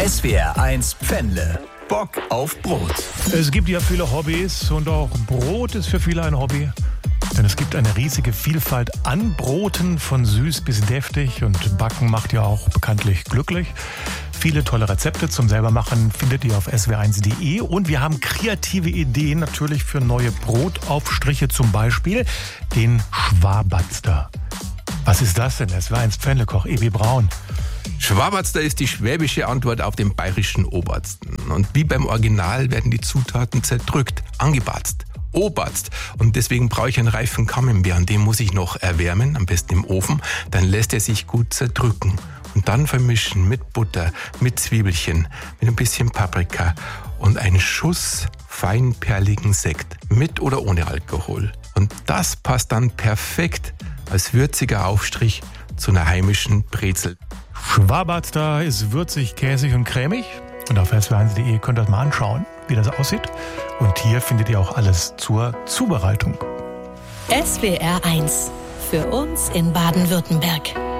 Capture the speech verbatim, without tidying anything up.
S W R eins Pfändle. Bock auf Brot. Es gibt ja viele Hobbys und auch Brot ist für viele ein Hobby. Denn es gibt eine riesige Vielfalt an Broten, von süß bis deftig, und Backen macht ja auch bekanntlich glücklich. Viele tolle Rezepte zum Selbermachen findet ihr auf s w r eins punkt de, und wir haben kreative Ideen natürlich für neue Brotaufstriche, zum Beispiel den Schwabatzter. Was ist das denn? S W R eins Pfändlekoch Ebi Braun. Schwabatzter ist die schwäbische Antwort auf den bayerischen Obersten. Und wie beim Original werden die Zutaten zerdrückt, angebatzt, oberzt. Und deswegen brauche ich einen reifen Camembert. Den muss ich noch erwärmen, am besten im Ofen. Dann lässt er sich gut zerdrücken. Und dann vermischen mit Butter, mit Zwiebelchen, mit ein bisschen Paprika und einen Schuss feinperligen Sekt, mit oder ohne Alkohol. Und das passt dann perfekt als würziger Aufstrich zu einer heimischen Brezel. Schwabatzter ist würzig, käsig und cremig. Und auf s w r eins punkt de könnt ihr das mal anschauen, wie das aussieht. Und hier findet ihr auch alles zur Zubereitung. S W R eins. Für uns in Baden-Württemberg.